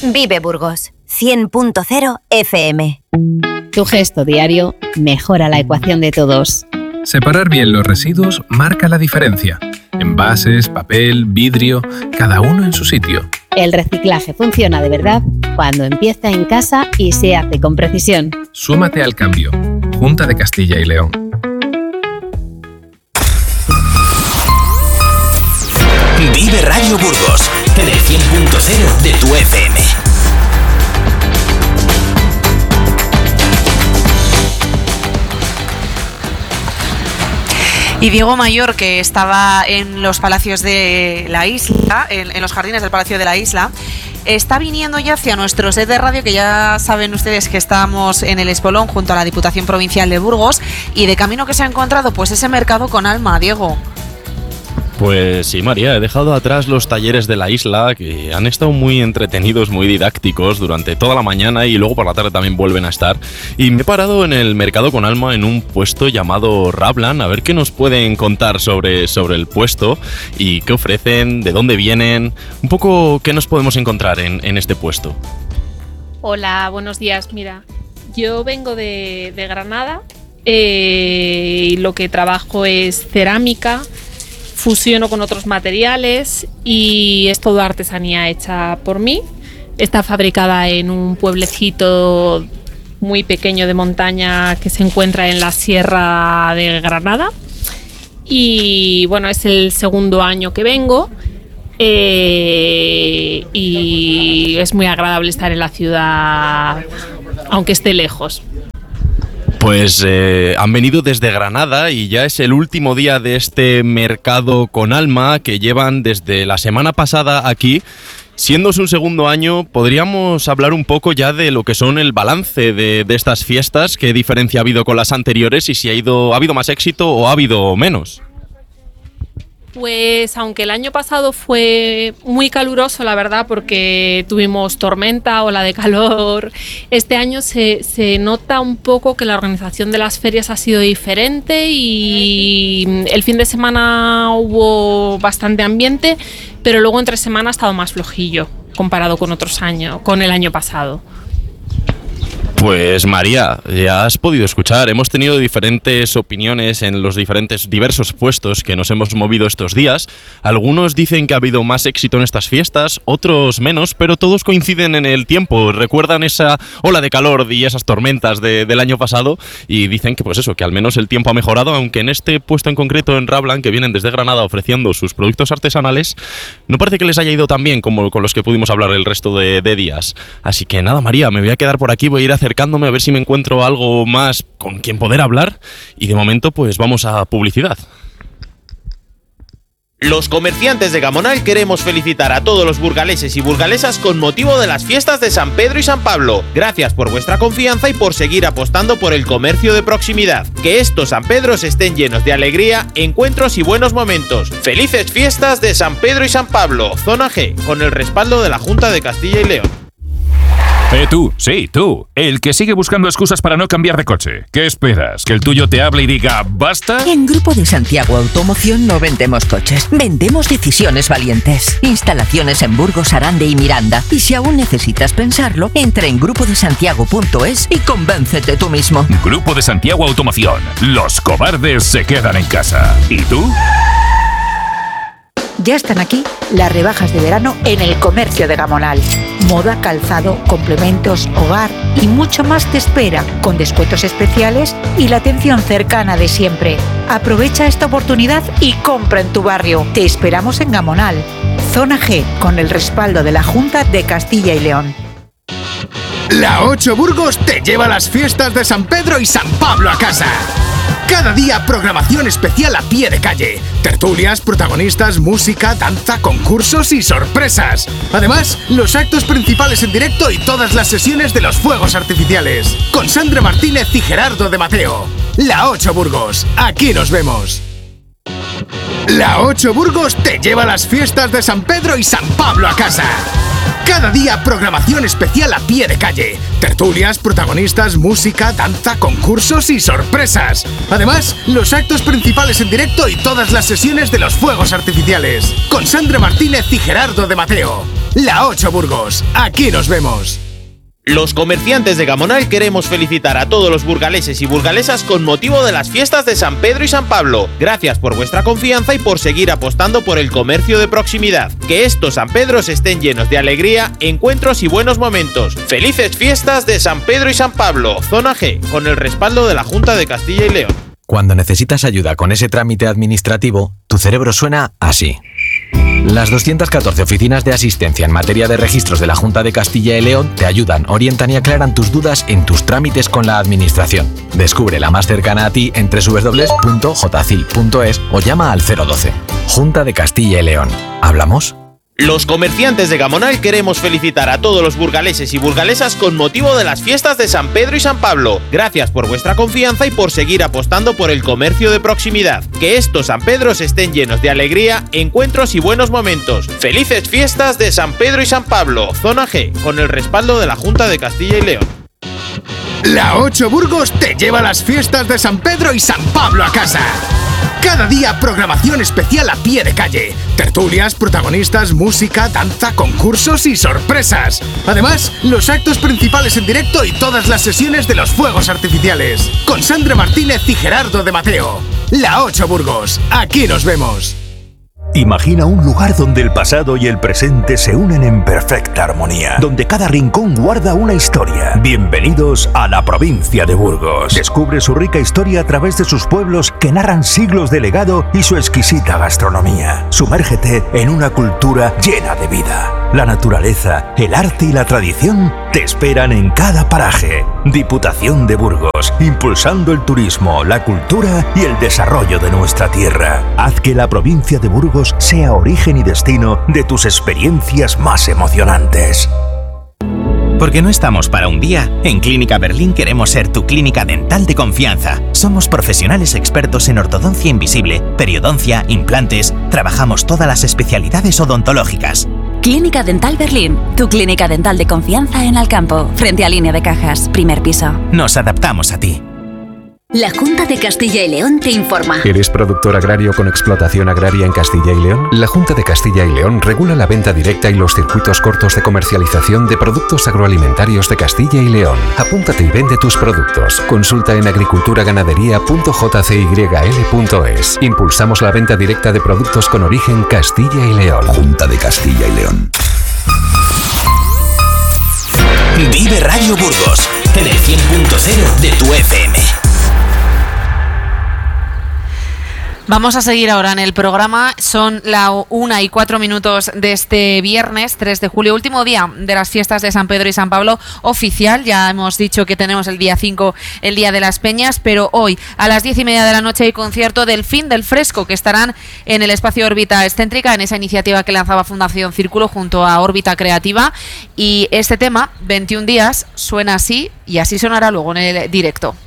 Vive Burgos, 100.0 FM. Tu gesto diario mejora la ecuación de todos. Separar bien los residuos marca la diferencia. Envases, papel, vidrio, cada uno en su sitio. El reciclaje funciona de verdad cuando empieza en casa y se hace con precisión. Súmate al cambio. Junta de Castilla y León. Vive Radio Burgos, en el 100.0 de tu FM. Y Diego Mayor, que estaba en los palacios de la isla, en los jardines del Palacio de la Isla, está viniendo ya hacia nuestro set de radio, que ya saben ustedes que estamos en el Espolón junto a la Diputación Provincial de Burgos, y de camino que se ha encontrado pues ese mercado con alma, Diego. Pues sí, María, he dejado atrás los talleres de la isla, que han estado muy entretenidos, muy didácticos durante toda la mañana y luego por la tarde también vuelven a estar. Y me he parado en el Mercado con Alma en un puesto llamado Rablan, a ver qué nos pueden contar sobre el puesto y qué ofrecen, de dónde vienen, un poco qué nos podemos encontrar en este puesto. Hola, buenos días. Mira, yo vengo de Granada y lo que trabajo es cerámica. Fusiono con otros materiales y es todo artesanía hecha por mí. Está fabricada en un pueblecito muy pequeño de montaña que se encuentra en la Sierra de Granada. Y bueno, es el segundo año que vengo y es muy agradable estar en la ciudad, aunque esté lejos. Pues han venido desde Granada y ya es el último día de este mercado con alma que llevan desde la semana pasada aquí. Siendo su segundo año, podríamos hablar un poco ya de lo que son el balance de estas fiestas, qué diferencia ha habido con las anteriores y si ha habido más éxito o ha habido menos. Pues aunque el año pasado fue muy caluroso, la verdad, porque tuvimos tormenta, ola de calor, este año se nota un poco que la organización de las ferias ha sido diferente y el fin de semana hubo bastante ambiente, pero luego entre semana ha estado más flojillo comparado con otros años, con el año pasado. Pues María, ya has podido escuchar, hemos tenido diferentes opiniones en los diversos puestos que nos hemos movido estos días. Algunos dicen que ha habido más éxito en estas fiestas, otros menos, pero todos coinciden en el tiempo. Recuerdan esa ola de calor y esas tormentas del año pasado y dicen que pues eso, que al menos el tiempo ha mejorado, aunque en este puesto en concreto en Rablan, que vienen desde Granada ofreciendo sus productos artesanales, no parece que les haya ido tan bien como con los que pudimos hablar el resto de días. Así que nada, María, me voy a quedar por aquí, voy a ir acercándome a ver si me encuentro algo más con quien poder hablar y de momento pues vamos a publicidad. Los comerciantes de Gamonal queremos felicitar a todos los burgaleses y burgalesas con motivo de las fiestas de San Pedro y San Pablo. Gracias por vuestra confianza y por seguir apostando por el comercio de proximidad. Que estos San Pedros estén llenos de alegría, encuentros y buenos momentos. ¡Felices fiestas de San Pedro y San Pablo! Zona G, con el respaldo de la Junta de Castilla y León. Tú, sí, tú, el que sigue buscando excusas para no cambiar de coche. ¿Qué esperas? ¿Que el tuyo te hable y diga basta? En Grupo de Santiago Automoción no vendemos coches, vendemos decisiones valientes. Instalaciones en Burgos, Arande y Miranda. Y si aún necesitas pensarlo, entra en grupodesantiago.es y convéncete tú mismo. Grupo de Santiago Automoción. Los cobardes se quedan en casa. ¿Y tú? Ya están aquí las rebajas de verano en el comercio de Gamonal. Moda, calzado, complementos, hogar y mucho más te espera, con descuentos especiales y la atención cercana de siempre. Aprovecha esta oportunidad y compra en tu barrio. Te esperamos en Gamonal. Zona G, con el respaldo de la Junta de Castilla y León. La 8 Burgos te lleva las fiestas de San Pedro y San Pablo a casa. Cada día programación especial a pie de calle. Tertulias, protagonistas, música, danza, concursos y sorpresas. Además, los actos principales en directo y todas las sesiones de los fuegos artificiales. Con Sandra Martínez y Gerardo de Mateo. La 8 Burgos. Aquí nos vemos. La 8 Burgos te lleva las fiestas de San Pedro y San Pablo a casa. Cada día programación especial a pie de calle. Tertulias, protagonistas, música, danza, concursos y sorpresas. Además, los actos principales en directo y todas las sesiones de los fuegos artificiales. Con Sandra Martínez y Gerardo de Mateo. La 8 Burgos. Aquí nos vemos. Los comerciantes de Gamonal queremos felicitar a todos los burgaleses y burgalesas con motivo de las fiestas de San Pedro y San Pablo. Gracias por vuestra confianza y por seguir apostando por el comercio de proximidad. Que estos San Pedros estén llenos de alegría, encuentros y buenos momentos. ¡Felices fiestas de San Pedro y San Pablo! Zona G, con el respaldo de la Junta de Castilla y León. Cuando necesitas ayuda con ese trámite administrativo, tu cerebro suena así. Las 214 oficinas de asistencia en materia de registros de la Junta de Castilla y León te ayudan, orientan y aclaran tus dudas en tus trámites con la administración. Descubre la más cercana a ti en www.jcil.es o llama al 012. Junta de Castilla y León. ¿Hablamos? Los comerciantes de Gamonal queremos felicitar a todos los burgaleses y burgalesas con motivo de las fiestas de San Pedro y San Pablo. Gracias por vuestra confianza y por seguir apostando por el comercio de proximidad. Que estos San Pedros estén llenos de alegría, encuentros y buenos momentos. ¡Felices fiestas de San Pedro y San Pablo! Zona G, con el respaldo de la Junta de Castilla y León. La 8 Burgos te lleva las fiestas de San Pedro y San Pablo a casa. Cada día programación especial a pie de calle. Tertulias, protagonistas, música, danza, concursos y sorpresas. Además, los actos principales en directo y todas las sesiones de los fuegos artificiales. Con Sandra Martínez y Gerardo de Mateo. La 8 Burgos. Aquí nos vemos. Imagina un lugar donde el pasado y el presente se unen en perfecta armonía, donde cada rincón guarda una historia. Bienvenidos a la provincia de Burgos. Descubre su rica historia a través de sus pueblos que narran siglos de legado y su exquisita gastronomía. Sumérgete en una cultura llena de vida. La naturaleza, el arte y la tradición te esperan en cada paraje. Diputación de Burgos, impulsando el turismo, la cultura y el desarrollo de nuestra tierra. Haz que la provincia de Burgos sea origen y destino de tus experiencias más emocionantes. Porque no estamos para un día, en Clínica Berlín queremos ser tu clínica dental de confianza. Somos profesionales expertos en ortodoncia invisible, periodoncia, implantes, trabajamos todas las especialidades odontológicas. Clínica Dental Berlín, tu clínica dental de confianza en Alcampo, frente a Línea de Cajas, primer piso. Nos adaptamos a ti. La Junta de Castilla y León te informa. ¿Eres productor agrario con explotación agraria en Castilla y León? La Junta de Castilla y León regula la venta directa y los circuitos cortos de comercialización de productos agroalimentarios de Castilla y León. Apúntate y vende tus productos. Consulta en agriculturaganadería.jcyl.es. Impulsamos la venta directa de productos con origen Castilla y León. Junta de Castilla y León. Vive Radio Burgos, en el 100.0 de tu FM. Vamos a seguir ahora en el programa. Son la 1:04 de este viernes 3 de julio, último día de las fiestas de San Pedro y San Pablo oficial. Ya hemos dicho que tenemos el día 5, el Día de las Peñas, pero hoy a las 10:30 de la noche hay concierto del Fin del Fresco, que estarán en el espacio Órbita Excéntrica, en esa iniciativa que lanzaba Fundación Círculo junto a Órbita Creativa. Y este tema, 21 días, suena así y así sonará luego en el directo.